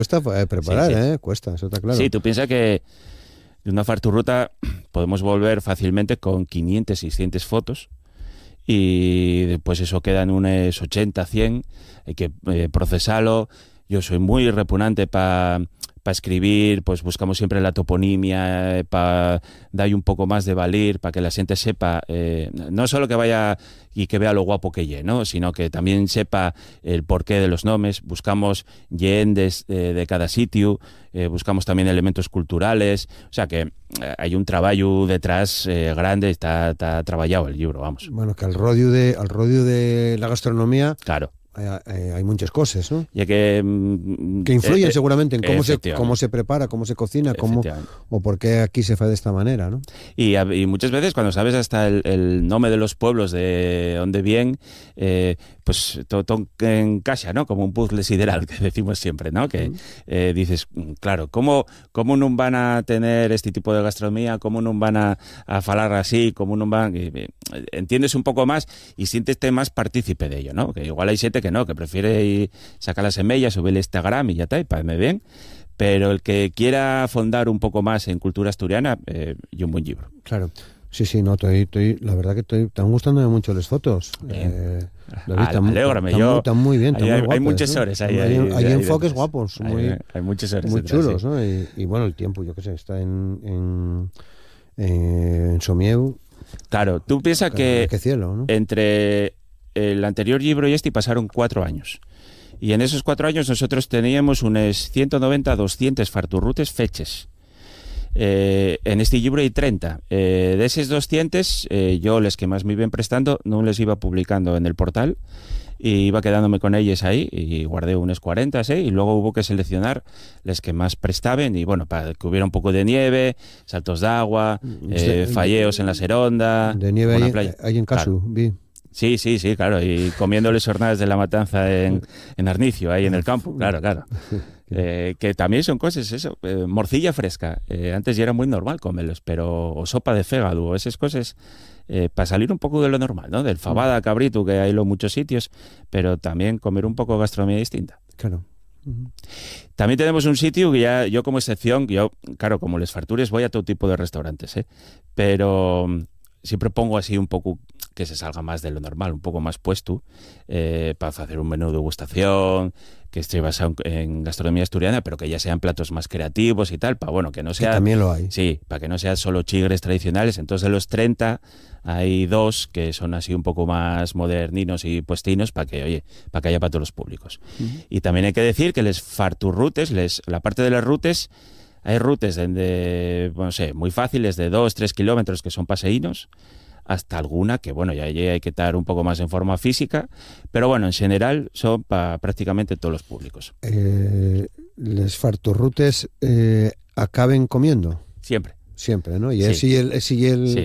Cuesta preparar, Sí, sí. cuesta, eso está claro. Sí, tú piensas que de una farturruta podemos volver fácilmente con 500, 600 fotos y después eso queda en unos 80, 100, hay que procesarlo. Yo soy muy repugnante para escribir, pues buscamos siempre la toponimia, para dar un poco más de valer, para que la gente sepa, no solo que vaya y que vea lo guapo que lle, ¿no? Sino que también sepa el porqué de los nombres. Buscamos yendes de cada sitio, buscamos también elementos culturales, o sea que hay un trabajo detrás grande, está trabajado el libro, vamos. Bueno, que al rodio de la gastronomía Claro. hay muchas cosas, ¿no? Ya que influyen seguramente en cómo efectivamente. se prepara, cómo se cocina, Efectivamente. o por qué aquí se hace de esta manera, ¿no? Y muchas veces cuando sabes hasta el nombre de los pueblos de donde vienen, pues todo encaixa, ¿no? Como un puzzle sideral que decimos siempre, ¿no? Que dices, claro, ¿cómo no van a tener este tipo de gastronomía? ¿Cómo no van a falar así? ¿Cómo no van? Entiendes un poco más y siéntete más partícipe de ello, ¿no? Que igual hay gente que no, que prefiere ir, sacar las semillas, subir el Instagram y ya está, y para me bien. Pero el que quiera fondar un poco más en cultura asturiana, y un buen libro. Claro. Sí, no, la verdad que están gustándome mucho las fotos. Alégrame, están muy bien, están muy guapas, hay muchos ¿no? horas. Hay enfoques guapos, hay muchos horas muy detrás, chulos, sí. ¿no? Y bueno, el tiempo, yo qué sé, está en Somieu. Claro, tú piensas que qué cielo, ¿no? entre el anterior libro y este pasaron 4 años. Y en esos 4 años nosotros teníamos unas 190, 200 farturrutes feches. En este libro hay 30. De esos 200, yo les que más me iban prestando no les iba publicando en el portal y iba quedándome con ellos ahí y guardé unos 40, ¿sí? Y luego hubo que seleccionar les que más prestaban y bueno, para que hubiera un poco de nieve, saltos de agua, falleos en la seronda, de nieve buena hay, playa. hay en Casu, Claro. vi. Sí, claro, y comiéndoles jornadas de la matanza en Arnicio, ahí en el campo, claro. Que también son cosas, eso, morcilla fresca, antes ya era muy normal comerlos, pero o sopa de fégado, o esas cosas, para salir un poco de lo normal, ¿no? Del fabada, cabrito, que hay en muchos sitios, pero también comer un poco gastronomía distinta. Claro. También tenemos un sitio que ya, yo como excepción, claro, como les fartures voy a todo tipo de restaurantes, pero siempre pongo así un poco que se salga más de lo normal, un poco más puesto, para hacer un menú de degustación, que esté basado en gastronomía asturiana, pero que ya sean platos más creativos y tal, para bueno, que no sea... Que también lo hay. Sí, para que no sean solo chigres tradicionales. Entonces de los 30 hay 2 que son así un poco más moderninos y puestinos para que haya para todos los públicos. Y también hay que decir que les farturrutes, la parte de las rutes, hay rutes de, no sé, muy fáciles, de 2-3 kilómetros, que son paseínos, hasta alguna que, bueno, ya hay que estar un poco más en forma física, pero bueno, en general son para prácticamente todos los públicos. Les farturrutes acaben comiendo. Siempre, ¿no? Y sí. Sí.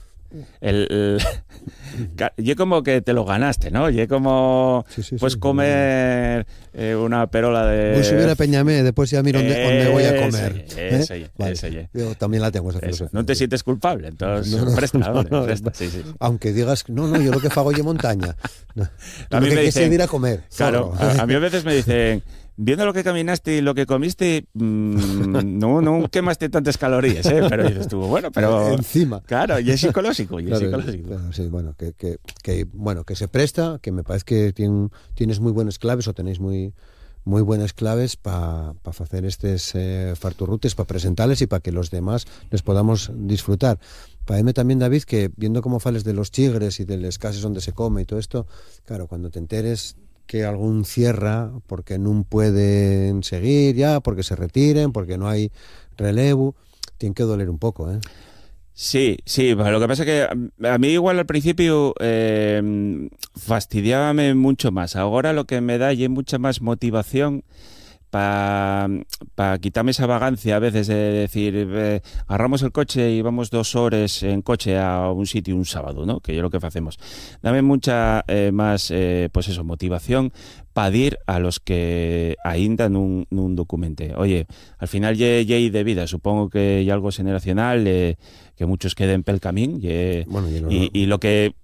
Yo como que te lo ganaste, ¿no? Yo como pues comer una perola de... Voy a subir a Peñamé, después ya miro dónde voy a comer. Ese. Yo también la tengo esa filosofía. No te sientes culpable, entonces presta. Sí. Aunque digas, no, yo lo que hago es montaña. A mí me dicen, ir a comer. Claro, a mí a veces me dicen... Viendo lo que caminaste y lo que comiste, no quemaste tantas calorías, pero dices tú, bueno, pero... Encima. Claro, y es psicológico. Claro, sí, bueno, que se presta, que me parece que tienes muy buenas claves, o tenéis muy buenas claves para hacer estos farturrutes, para presentarles y para que los demás les podamos disfrutar. Para mí también, David, que viendo cómo fales de los chigres y de las casas donde se come y todo esto, claro, cuando te enteres que algún cierra porque no pueden seguir ya, porque se retiren, porque no hay relevo, tiene que doler un poco, ¿eh? Sí, lo que pasa es que a mí igual al principio fastidiábame mucho más. Ahora lo que me da es mucha más motivación para quitarme esa vagancia a veces de decir, agarramos el coche y vamos 2 horas en coche a un sitio un sábado, ¿no? Que yo lo que hacemos. Dame mucha más, pues eso, motivación para ir a los que ainda nun documente. Oye, al final ye de vida, supongo que hay algo generacional, que muchos queden pel camín, y lo que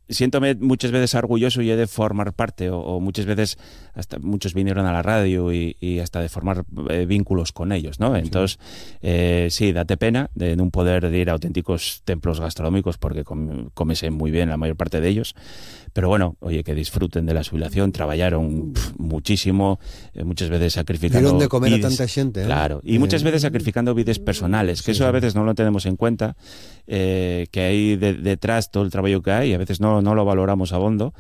siéntome muchas veces orgulloso y he de formar parte, o muchas veces hasta muchos vinieron a la radio y hasta de formar vínculos con ellos, ¿no? Entonces, sí, date pena de no poder ir a auténticos templos gastronómicos porque comese muy bien la mayor parte de ellos, pero bueno, oye, que disfruten de la jubilación, trabajaron muchísimo, muchas veces sacrificando... Dieron de comer a tanta gente, Claro, y muchas veces sacrificando vidas personales, que eso a veces no lo tenemos en cuenta, que hay detrás todo el trabajo que hay, y a veces no lo valoramos a fondo.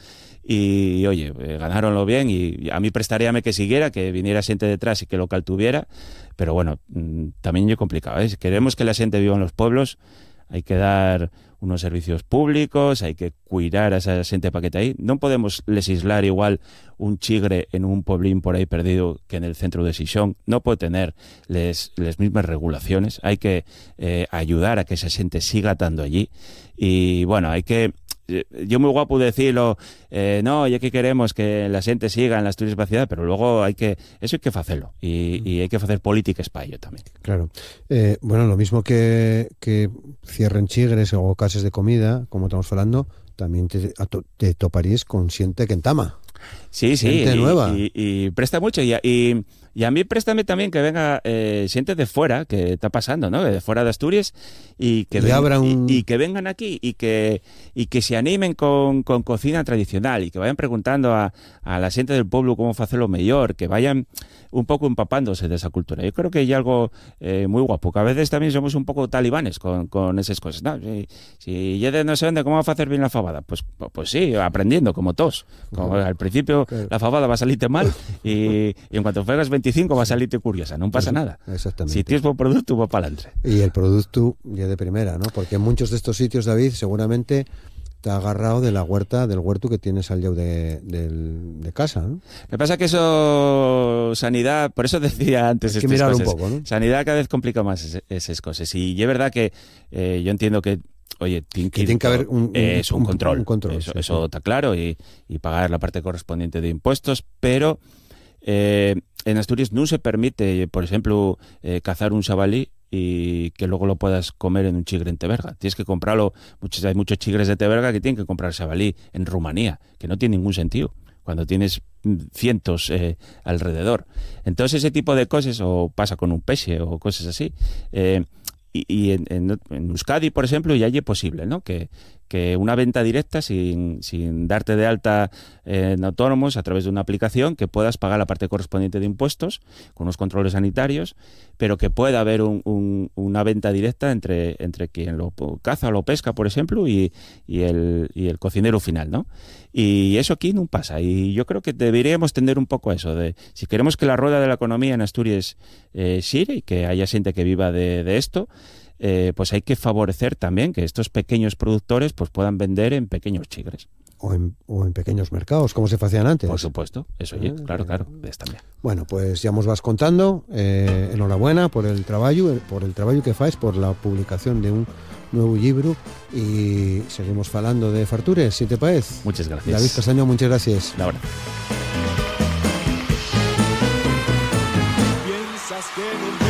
Y oye, ganaronlo bien, y a mí prestaríame que siguiera, que viniera gente detrás y que local tuviera, pero bueno, también es complicado, ¿eh? Queremos que la gente viva en los pueblos, hay que dar unos servicios públicos, hay que cuidar a esa gente para que esté ahí. No podemos legislar igual un chigre en un pueblín por ahí perdido que en el centro de Xixón. No puede tener las mismas regulaciones. Hay que ayudar a que esa gente siga estando allí. Y bueno, hay que... Yo muy guapo decirlo, no, ya que queremos que la gente siga en las turistas de la ciudad, pero luego eso hay que hacerlo, y hay que hacer políticas para ello también. Claro. Bueno, lo mismo que cierren chigres o casas de comida, como estamos hablando, también te toparías con gente que entama. Sí, gente nueva. Y presta mucho, y a mí préstame también que venga gente de fuera, que está pasando, ¿no? De fuera de Asturias, y que vengan aquí y que se animen con cocina tradicional, y que vayan preguntando a la gente del pueblo cómo hacerlo mejor, que vayan un poco empapándose de esa cultura. Yo creo que hay algo muy guapo, que a veces también somos un poco talibanes con esas cosas, ¿no? Si ya no sé dónde, ¿cómo va a hacer bien la fabada? Pues sí, aprendiendo, como todos. Como al principio la fabada va a salirte mal, y en cuanto juegas 25 va a salirte curiosa, no pasa nada. Exactamente. Si tienes buen producto, va para adelante. Y el producto ya de primera, ¿no? Porque en muchos de estos sitios, David, seguramente te ha agarrado de la huerta, del huerto que tienes al lado de casa, ¿no? Lo que pasa es que eso, sanidad, por eso decía antes hay que estas mirar cosas, un poco, ¿no? Sanidad cada vez complica más esas cosas. Y es verdad que yo entiendo que, oye, tiene que haber un control. Eso está claro, y pagar la parte correspondiente de impuestos, pero en Asturias no se permite, por ejemplo, cazar un jabalí y que luego lo puedas comer en un chigre en Teberga. Tienes que comprarlo. Hay muchos chigres de Teberga que tienen que comprar jabalí en Rumanía, que no tiene ningún sentido cuando tienes cientos alrededor. Entonces ese tipo de cosas, o pasa con un peche o cosas así, y en Euskadi, por ejemplo, ya es posible, ¿no? Que una venta directa sin darte de alta en autónomos a través de una aplicación, que puedas pagar la parte correspondiente de impuestos con unos controles sanitarios, pero que pueda haber una venta directa entre quien lo caza o lo pesca, por ejemplo, y el cocinero final, ¿no? Y eso aquí no pasa, y yo creo que deberíamos tender un poco a eso, de si queremos que la rueda de la economía en Asturias gire y que haya gente que viva de esto, pues hay que favorecer también que estos pequeños productores pues puedan vender en pequeños chigres. O en pequeños mercados, como se hacían antes. Por supuesto, eso claro, ves también. Bueno, pues ya nos vas contando. Enhorabuena por el trabajo que fáis, por la publicación de un nuevo libro, y seguimos hablando de fartures, si te parece. Muchas gracias. David Castaño, muchas gracias. La verdad. Piensas que no